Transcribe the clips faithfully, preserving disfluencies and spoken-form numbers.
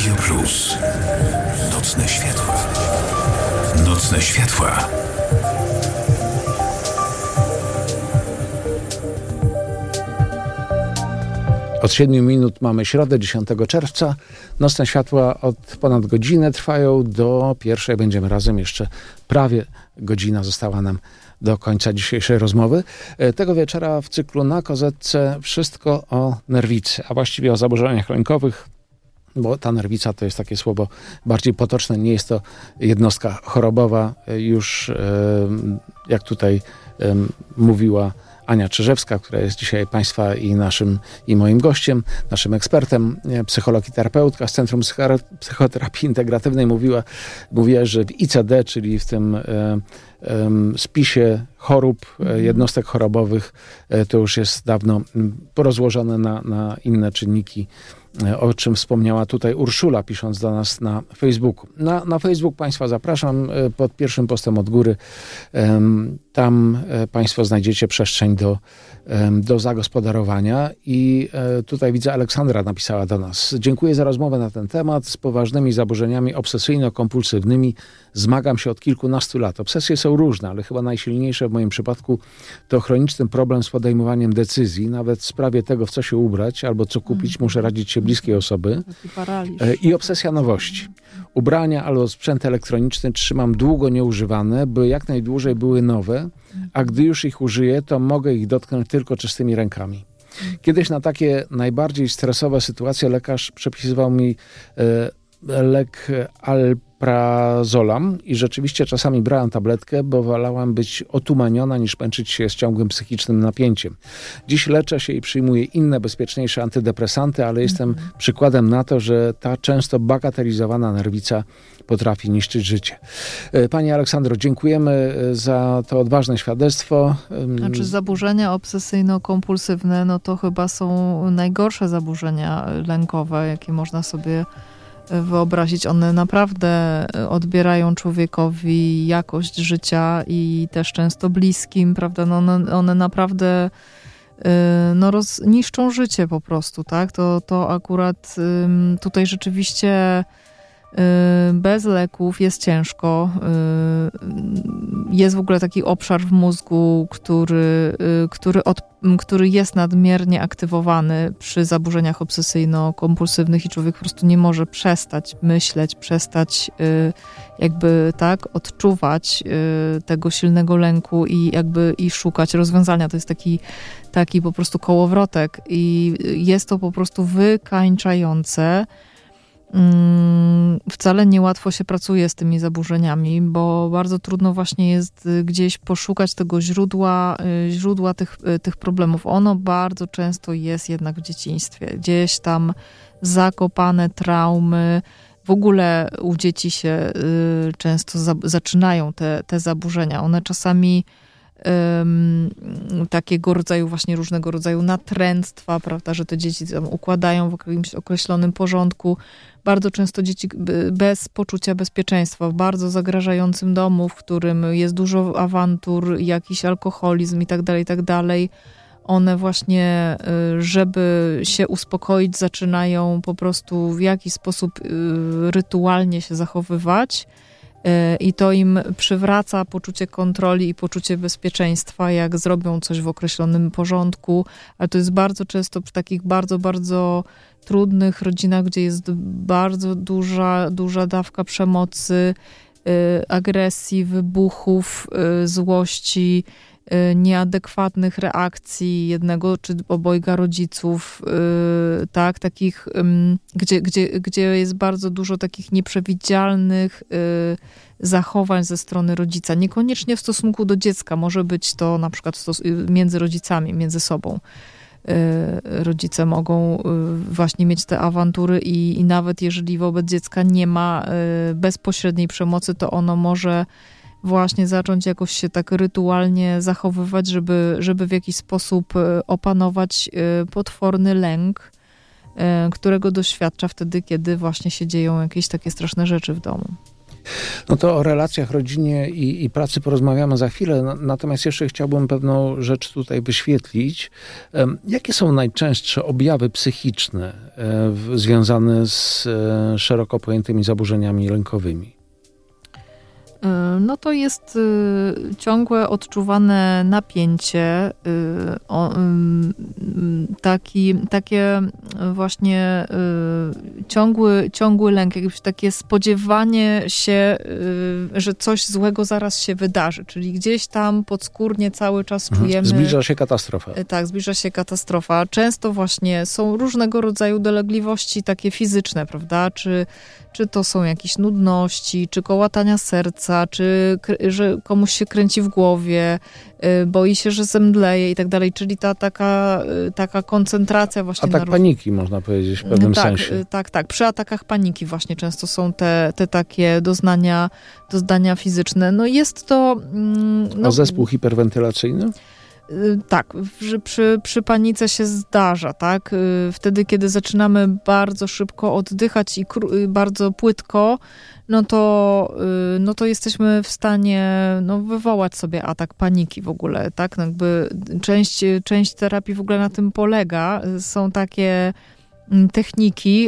Radio Plus. Nocne światła. Nocne światła. Od siedmiu minut mamy środę, dziesiątego czerwca. Nocne światła od ponad godzinę trwają. Do pierwszej będziemy razem. Jeszcze prawie godzina została nam do końca dzisiejszej rozmowy. Tego wieczora w cyklu Na Kozetce wszystko o nerwicy, a właściwie o zaburzeniach lękowych, bo ta nerwica to jest takie słowo bardziej potoczne. Nie jest to jednostka chorobowa. Już jak tutaj mówiła Ania Czyżewska, która jest dzisiaj Państwa i naszym, i moim gościem, naszym ekspertem, psycholog i terapeutka z Centrum Psychoterapii Integratywnej, mówiła, mówiła, że w I C D, czyli w tym e, e, spisie chorób, e, jednostek chorobowych, e, to już jest dawno porozłożone na, na inne czynniki, o czym wspomniała tutaj Urszula, pisząc do nas na Facebooku. Na, na Facebook Państwa zapraszam pod pierwszym postem od góry. Tam Państwo znajdziecie przestrzeń do, do zagospodarowania i tutaj widzę, Aleksandra napisała do nas. Dziękuję za rozmowę na ten temat. Z poważnymi zaburzeniami obsesyjno-kompulsywnymi zmagam się od kilkunastu lat. Obsesje są różne, ale chyba najsilniejsze w moim przypadku to chroniczny problem z podejmowaniem decyzji. Nawet w sprawie tego, w co się ubrać albo co kupić, muszę radzić się bliskiej osoby. I obsesja nowości. Ubrania albo sprzęt elektroniczny trzymam długo nieużywane, by jak najdłużej były nowe, a gdy już ich użyję, to mogę ich dotknąć tylko czystymi rękami. Kiedyś na takie najbardziej stresowe sytuacje lekarz przepisywał mi e, lek alprazolam i rzeczywiście czasami brałam tabletkę, bo wolałam być otumaniona niż męczyć się z ciągłym psychicznym napięciem. Dziś leczę się i przyjmuję inne, bezpieczniejsze antydepresanty, ale jestem mm. przykładem na to, że ta często bagatelizowana nerwica potrafi niszczyć życie. Pani Aleksandro, dziękujemy za to odważne świadectwo. Znaczy zaburzenia obsesyjno-kompulsywne, no to chyba są najgorsze zaburzenia lękowe, jakie można sobie wyobrazić. One naprawdę odbierają człowiekowi jakość życia i też często bliskim, prawda? No one, one naprawdę no roz, niszczą życie po prostu, tak? To, to akurat tutaj rzeczywiście bez leków jest ciężko. Jest w ogóle taki obszar w mózgu, który, który, od, który jest nadmiernie aktywowany przy zaburzeniach obsesyjno-kompulsywnych i człowiek po prostu nie może przestać myśleć, przestać jakby tak odczuwać tego silnego lęku i jakby i szukać rozwiązania. To jest taki, taki po prostu kołowrotek i jest to po prostu wykańczające. Wcale niełatwo się pracuje z tymi zaburzeniami, bo bardzo trudno właśnie jest gdzieś poszukać tego źródła, źródła tych, tych problemów. Ono bardzo często jest jednak w dzieciństwie. Gdzieś tam zakopane traumy. W ogóle u dzieci się często za, zaczynają te, te zaburzenia. One czasami Um, takiego rodzaju właśnie różnego rodzaju natręctwa, prawda, że te dzieci tam układają w jakimś określonym porządku. Bardzo często dzieci bez poczucia bezpieczeństwa, w bardzo zagrażającym domu, w którym jest dużo awantur, jakiś alkoholizm i tak dalej, i tak dalej. One właśnie, żeby się uspokoić, zaczynają po prostu w jakiś sposób rytualnie się zachowywać. I to im przywraca poczucie kontroli i poczucie bezpieczeństwa, jak zrobią coś w określonym porządku. Ale to jest bardzo często w takich bardzo, bardzo trudnych rodzinach, gdzie jest bardzo duża, duża dawka przemocy, agresji, wybuchów, złości, nieadekwatnych reakcji jednego czy obojga rodziców, yy, tak, takich, yy, gdzie, gdzie, gdzie jest bardzo dużo takich nieprzewidzialnych yy, zachowań ze strony rodzica. Niekoniecznie w stosunku do dziecka, może być to na przykład stos- między rodzicami, między sobą. Yy, rodzice mogą yy, właśnie mieć te awantury i, i nawet jeżeli wobec dziecka nie ma yy, bezpośredniej przemocy, to ono może właśnie zacząć jakoś się tak rytualnie zachowywać, żeby, żeby w jakiś sposób opanować potworny lęk, którego doświadcza wtedy, kiedy właśnie się dzieją jakieś takie straszne rzeczy w domu. No to o relacjach, rodzinie i, i pracy porozmawiamy za chwilę, no, natomiast jeszcze chciałbym pewną rzecz tutaj wyświetlić. Um, jakie są najczęstsze objawy psychiczne e, w, związane z e, szeroko pojętymi zaburzeniami lękowymi? No to jest y, ciągłe odczuwane napięcie, y, o, y, taki, takie właśnie y, ciągły, ciągły lęk, jakieś takie spodziewanie się, y, że coś złego zaraz się wydarzy, czyli gdzieś tam podskórnie cały czas czujemy... Zbliża się katastrofa. Y, tak, zbliża się katastrofa. Często właśnie są różnego rodzaju dolegliwości takie fizyczne, prawda, czy Czy to są jakieś nudności, czy kołatania serca, czy że komuś się kręci w głowie, boi się, że zemdleje i tak dalej. Czyli ta taka, taka koncentracja właśnie Atak na... róż... paniki, można powiedzieć, w pewnym tak, sensie. Tak, tak. Przy atakach paniki właśnie często są te, te takie doznania, doznania fizyczne. No jest to... No, A zespół hiperwentylacyjny? Tak, że przy, przy panice się zdarza, tak? Wtedy, kiedy zaczynamy bardzo szybko oddychać i kró- bardzo płytko, no to, no to jesteśmy w stanie no, wywołać sobie atak paniki w ogóle, tak? No jakby część, część terapii w ogóle na tym polega. Są takie techniki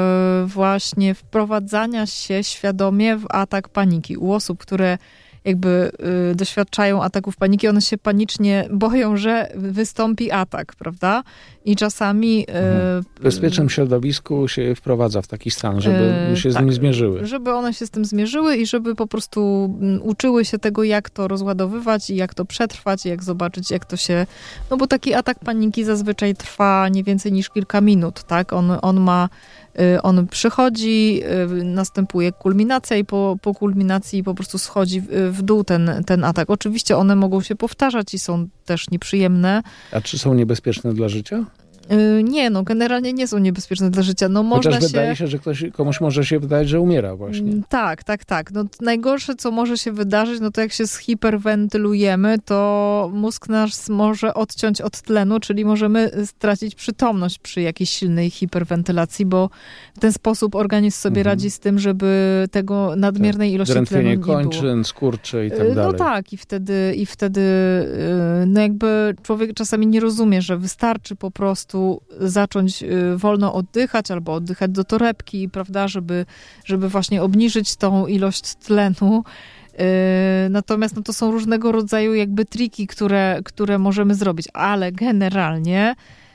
właśnie wprowadzania się świadomie w atak paniki u osób, które jakby y, doświadczają ataków paniki, one się panicznie boją, że wystąpi atak, prawda? I czasami... Mhm. W bezpiecznym środowisku się wprowadza w taki stan, żeby y, się tak, z nim zmierzyły. Żeby one się z tym zmierzyły i żeby po prostu uczyły się tego, jak to rozładowywać i jak to przetrwać, i jak zobaczyć, jak to się... No bo taki atak paniki zazwyczaj trwa nie więcej niż kilka minut, tak? On, on ma... On przychodzi, następuje kulminacja i po, po kulminacji po prostu schodzi w, w dół ten, ten atak. Oczywiście one mogą się powtarzać i są też nieprzyjemne. A czy są niebezpieczne dla życia? Nie, no generalnie nie są niebezpieczne dla życia. No, można Chociaż się... wydaje się, że ktoś, komuś może się wydać, że umiera właśnie. Tak, tak, tak. No, najgorsze, co może się wydarzyć, no to jak się zhiperwentylujemy, to mózg nasz może odciąć od tlenu, czyli możemy stracić przytomność przy jakiejś silnej hiperwentylacji, bo w ten sposób organizm sobie mhm. radzi z tym, żeby tego nadmiernej tak. ilości tlenu nie było. Kończyn, skurcze i tak dalej. No tak, i wtedy, i wtedy no jakby człowiek czasami nie rozumie, że wystarczy po prostu zacząć wolno oddychać albo oddychać do torebki, prawda, żeby, żeby właśnie obniżyć tą ilość tlenu. Natomiast no, to są różnego rodzaju jakby triki, które, które możemy zrobić, ale generalnie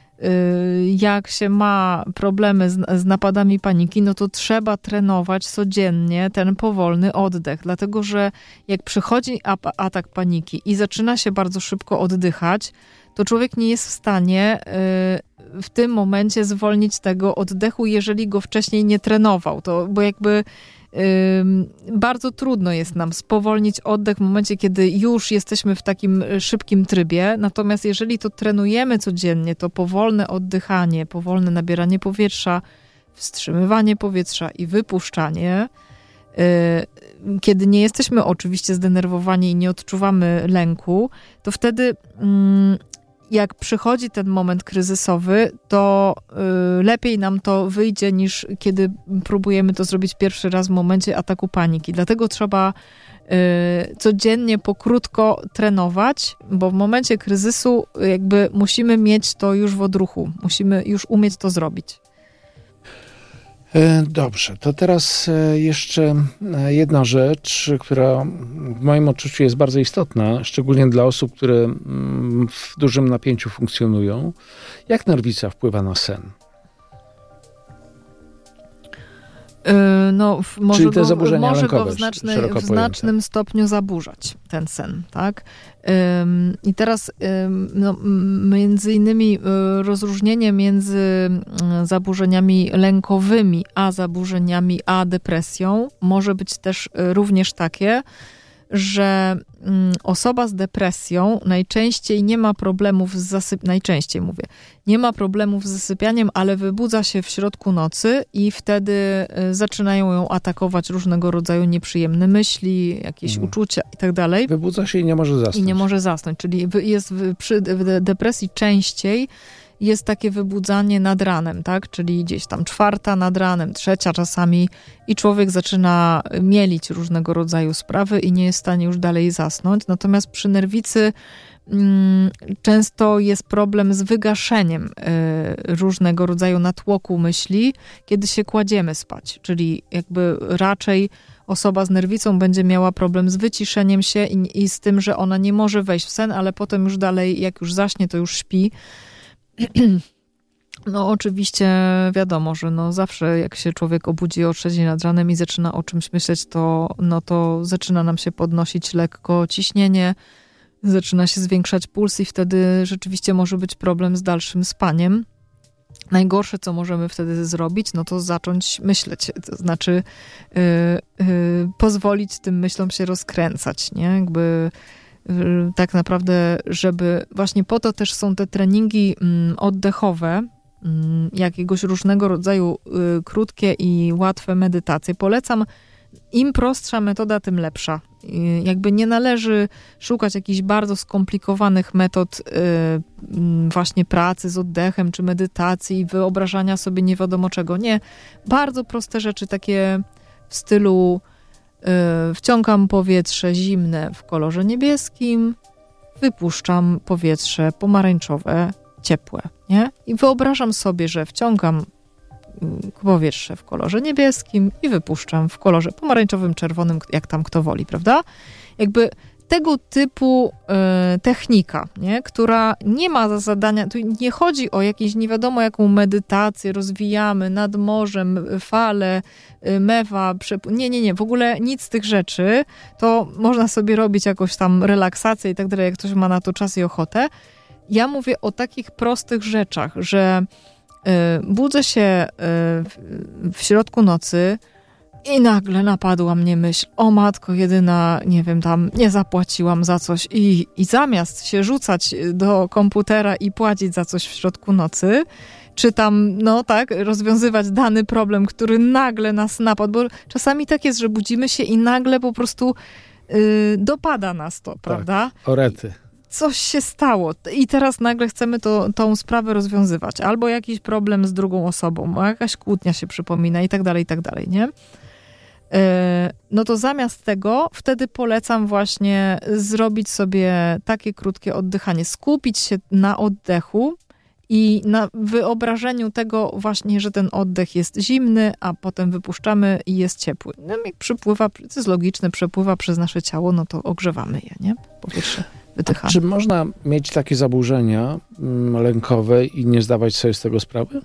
jak się ma problemy z, z napadami paniki, no to trzeba trenować codziennie ten powolny oddech, dlatego że jak przychodzi atak paniki i zaczyna się bardzo szybko oddychać, to człowiek nie jest w stanie y, w tym momencie zwolnić tego oddechu, jeżeli go wcześniej nie trenował. To, bo jakby y, bardzo trudno jest nam spowolnić oddech w momencie, kiedy już jesteśmy w takim szybkim trybie. Natomiast jeżeli to trenujemy codziennie, to powolne oddychanie, powolne nabieranie powietrza, wstrzymywanie powietrza i wypuszczanie, y, kiedy nie jesteśmy oczywiście zdenerwowani i nie odczuwamy lęku, to wtedy... Y, jak przychodzi ten moment kryzysowy, to y, lepiej nam to wyjdzie niż kiedy próbujemy to zrobić pierwszy raz w momencie ataku paniki. Dlatego trzeba y, codziennie pokrótko trenować, bo w momencie kryzysu jakby musimy mieć to już w odruchu. Musimy już umieć to zrobić. Dobrze, to teraz jeszcze jedna rzecz, która w moim odczuciu jest bardzo istotna, szczególnie dla osób, które w dużym napięciu funkcjonują. Jak nerwica wpływa na sen? No, może Czyli te go, zaburzenia może lękowe, go w, znacznej, szeroko w znacznym stopniu zaburzać ten sen, tak? Ym, I teraz ym, no, między innymi y, rozróżnienie między y, zaburzeniami lękowymi a zaburzeniami a depresją może być też y, również takie, że mm, osoba z depresją najczęściej nie ma problemów z zasypianiem, najczęściej mówię, nie ma problemów z zasypianiem, ale wybudza się w środku nocy i wtedy y, zaczynają ją atakować różnego rodzaju nieprzyjemne myśli, jakieś hmm. uczucia i tak dalej. Wybudza się i nie może zasnąć. I nie może zasnąć, czyli jest w, przy w depresji częściej jest takie wybudzanie nad ranem, tak? Czyli gdzieś tam czwarta nad ranem, trzecia czasami i człowiek zaczyna mielić różnego rodzaju sprawy i nie jest w stanie już dalej zasnąć. Natomiast przy nerwicy mm, często jest problem z wygaszeniem y, różnego rodzaju natłoku myśli, kiedy się kładziemy spać. Czyli jakby raczej osoba z nerwicą będzie miała problem z wyciszeniem się i, i z tym, że ona nie może wejść w sen, ale potem już dalej, jak już zaśnie, to już śpi. No oczywiście wiadomo, że no zawsze jak się człowiek obudzi o trzeciej nad ranem i zaczyna o czymś myśleć, to, no to zaczyna nam się podnosić lekko ciśnienie, zaczyna się zwiększać puls i wtedy rzeczywiście może być problem z dalszym spaniem. Najgorsze, co możemy wtedy zrobić, no to zacząć myśleć, to znaczy yy, yy, pozwolić tym myślom się rozkręcać, nie? Jakby yy, tak naprawdę, żeby właśnie po to też są te treningi yy, oddechowe, yy, jakiegoś różnego rodzaju yy, krótkie i łatwe medytacje. Polecam, im prostsza metoda, tym lepsza. Jakby nie należy szukać jakichś bardzo skomplikowanych metod yy, właśnie pracy z oddechem, czy medytacji i wyobrażania sobie nie wiadomo czego. Nie. Bardzo proste rzeczy, takie w stylu yy, wciągam powietrze zimne w kolorze niebieskim, wypuszczam powietrze pomarańczowe, ciepłe, nie? I wyobrażam sobie, że wciągam powietrze w kolorze niebieskim i wypuszczam w kolorze pomarańczowym, czerwonym, jak tam kto woli, prawda? Jakby tego typu y, technika, nie? Która nie ma za zadania, tu nie chodzi o jakieś nie wiadomo jaką medytację, rozwijamy nad morzem, fale, y, mewa, przep- nie, nie, nie, w ogóle nic z tych rzeczy, to można sobie robić jakąś tam relaksację i tak dalej, jak ktoś ma na to czas i ochotę. Ja mówię o takich prostych rzeczach, że budzę się w środku nocy i nagle napadła mnie myśl, o matko jedyna, nie wiem, tam nie zapłaciłam za coś i, i zamiast się rzucać do komputera i płacić za coś w środku nocy, czy tam, no tak, rozwiązywać dany problem, który nagle nas napadł, bo czasami tak jest, że budzimy się i nagle po prostu yy, dopada nas to, tak, prawda? Orety. Coś się stało i teraz nagle chcemy to, tą sprawę rozwiązywać. Albo jakiś problem z drugą osobą, jakaś kłótnia się przypomina i tak dalej, i tak dalej, nie? Yy, no to zamiast tego wtedy polecam właśnie zrobić sobie takie krótkie oddychanie, skupić się na oddechu i na wyobrażeniu tego właśnie, że ten oddech jest zimny, a potem wypuszczamy i jest ciepły. No jak przypływa, to jest logiczne, przepływa przez nasze ciało, no to ogrzewamy je, nie? Powietrze. Wydychamy. Czy można mieć takie zaburzenia mm, lękowe i nie zdawać sobie z tego sprawy?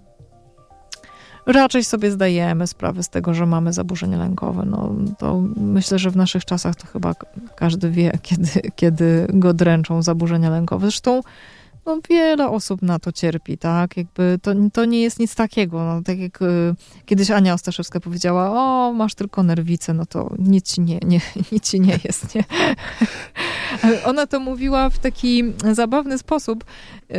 Raczej sobie zdajemy sprawę z tego, że mamy zaburzenia lękowe. No, to myślę, że w naszych czasach to chyba każdy wie, kiedy, kiedy go dręczą zaburzenia lękowe. Zresztą no, wiele osób na to cierpi, tak? Jakby to, to nie jest nic takiego. No, tak jak y, kiedyś Ania Ostaszewska powiedziała, o, masz tylko nerwicę, no to nic ci nie, nie, nic ci nie jest, nie? Ona to mówiła w taki zabawny sposób, yy,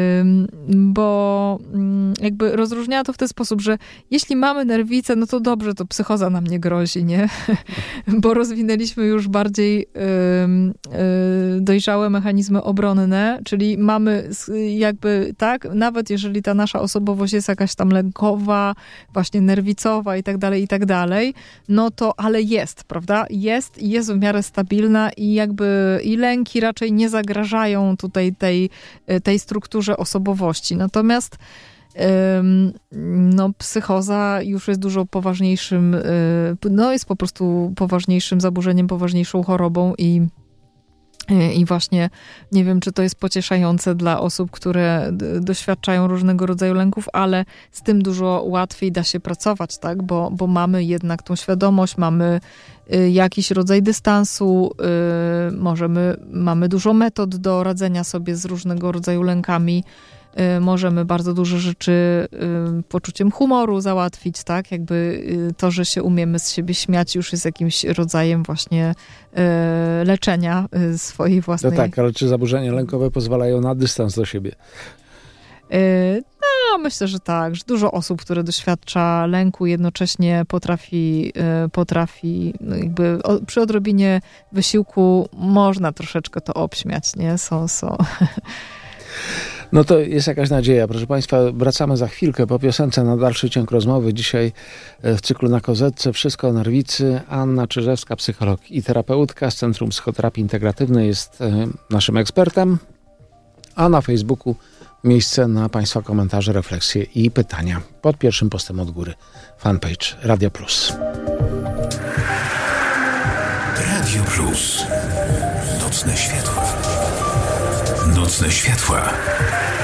bo yy, jakby rozróżniała to w ten sposób, że jeśli mamy nerwicę, no to dobrze, to psychoza nam nie grozi, nie? Bo rozwinęliśmy już bardziej yy, yy, dojrzałe mechanizmy obronne, czyli mamy jakby, tak, nawet jeżeli ta nasza osobowość jest jakaś tam lękowa, właśnie nerwicowa i tak dalej, i tak dalej, no to, ale jest, prawda? Jest i jest w miarę stabilna i jakby i lęki raczej nie zagrażają tutaj tej, tej strukturze osobowości. Natomiast ym, no, psychoza już jest dużo poważniejszym, yy, no jest po prostu poważniejszym zaburzeniem, poważniejszą chorobą i I właśnie nie wiem, czy to jest pocieszające dla osób, które d- doświadczają różnego rodzaju lęków, ale z tym dużo łatwiej da się pracować, tak? Bo, bo mamy jednak tą świadomość, mamy y, jakiś rodzaj dystansu, y, możemy, mamy dużo metod do radzenia sobie z różnego rodzaju lękami. Y, możemy bardzo dużo rzeczy y, poczuciem humoru załatwić, tak? Jakby y, to, że się umiemy z siebie śmiać, już jest jakimś rodzajem właśnie y, leczenia y, swojej własnej... No tak, ale czy zaburzenia lękowe pozwalają na dystans do siebie? Y, no, myślę, że tak, że dużo osób, które doświadcza lęku, jednocześnie potrafi, y, potrafi no jakby o, przy odrobinie wysiłku można troszeczkę to obśmiać, nie? Są, są... No to jest jakaś nadzieja. Proszę Państwa, wracamy za chwilkę po piosence na dalszy ciąg rozmowy. Dzisiaj w cyklu Na Kozetce Wszystko o nerwicy. Anna Czyżewska, psycholog i terapeutka z Centrum Psychoterapii Integratywnej, jest naszym ekspertem. A na Facebooku miejsce na Państwa komentarze, refleksje i pytania. Pod pierwszym postem od góry fanpage Radio Plus. Radio Plus. Nocne światła. Nocne światła.